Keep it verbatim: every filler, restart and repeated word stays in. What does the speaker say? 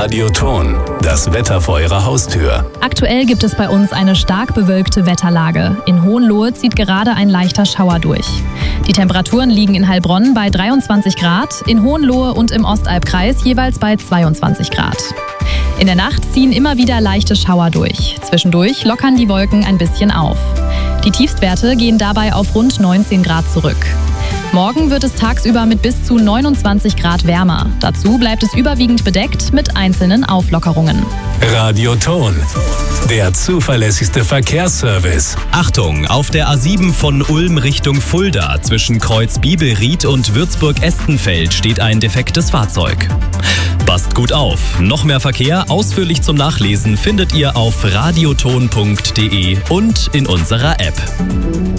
Radioton, das Wetter vor Ihrer Haustür. Aktuell gibt es bei uns eine stark bewölkte Wetterlage. In Hohenlohe zieht gerade ein leichter Schauer durch. Die Temperaturen liegen in Heilbronn bei dreiundzwanzig Grad, in Hohenlohe und im Ostalbkreis jeweils bei zweiundzwanzig Grad. In der Nacht ziehen immer wieder leichte Schauer durch. Zwischendurch lockern die Wolken ein bisschen auf. Die Tiefstwerte gehen dabei auf rund neunzehn Grad zurück. Morgen wird es tagsüber mit bis zu neunundzwanzig Grad wärmer. Dazu bleibt es überwiegend bedeckt mit einzelnen Auflockerungen. Radioton, der zuverlässigste Verkehrsservice. Achtung, auf der A sieben von Ulm Richtung Fulda zwischen Kreuz Bibelried und Würzburg-Estenfeld steht ein defektes Fahrzeug. Passt gut auf. Noch mehr Verkehr ausführlich zum Nachlesen findet ihr auf radioton punkt de und in unserer App.